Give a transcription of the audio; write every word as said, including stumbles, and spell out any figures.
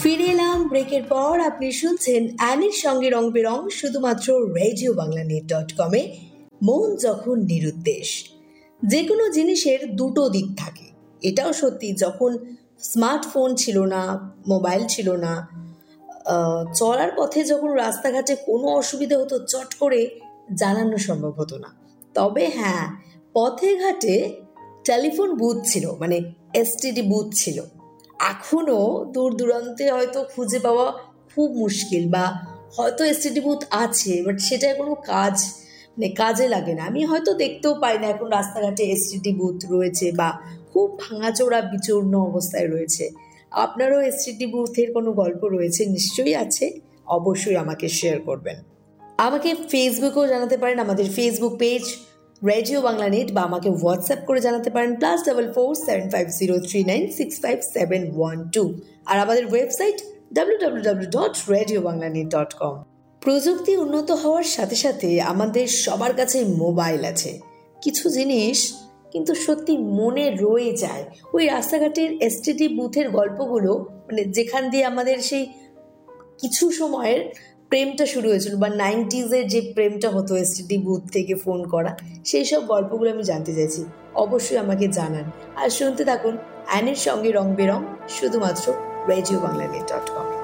ফিরে এলাম ব্রেকের পর। আপনি শুনছেন অ্যানির সঙ্গে রং বেরং, শুধুমাত্র রেডিও বাংলা নেট ডট কমে। মন যখন নিরুদ্দেশ, যে কোনো জিনিসের দুটো দিক থাকে। এটাও সত্যি, যখন স্মার্টফোন ছিল না, মোবাইল ছিল না, চলার পথে যখন রাস্তাঘাটে কোনো অসুবিধা হতো চট করে জানানো সম্ভব হতো না। তবে হ্যাঁ, পথে ঘাটে টেলিফোন বুথ ছিল, মানে এসটিডি বুথ ছিল। এখনও দূর দূরান্তে হয়তো খুঁজে পাওয়া খুব মুশকিল, বা হয়তো এসটিডি বুথ আছে, বাট সেটা কোনো কাজ মানে কাজে লাগে না। আমি হয়তো দেখতেও পাই না এখন রাস্তাঘাটে এসটিডি বুথ রয়েছে, বা খুব ভাঙাচোরা বিচূর্ণ অবস্থায় রয়েছে। আপনারও এসটিডি বুথের কোনো গল্প রয়েছে? নিশ্চয়ই আছে, অবশ্যই আমাকে শেয়ার করবেন। আমাকে ফেসবুকেও জানাতে পারেন, আমাদের Facebook page radio Bangla net, বা আমাকে হোয়াটসঅ্যাপ করে জানাতে পারেন plus double four seven five zero three nine six five seven one two. আর আমাদের website W W W dot radio Bangla net dot com. প্রযুক্তি উন্নত হওয়ার সাথে সাথে আমাদের সবার কাছে মোবাইল আছে। কিছু জিনিস কিন্তু সত্যি মনে রয়ে যায়। ওই রাস্তাঘাটের এসটিডি বুথের গল্পগুলো, মানে যেখান দিয়ে আমাদের সেই কিছু সময়ের প্রেমটা শুরু হয়েছিল, বা নাইনটিজের যে প্রেমটা হতো এসটিডি বুথ থেকে ফোন করা, সেই সব গল্পগুলো আমি জানতে চাইছি। অবশ্যই আমাকে জানান। আর শুনতে থাকুন অ্যানির সঙ্গে রং বেরং, শুধুমাত্র radio Bangla net dot com.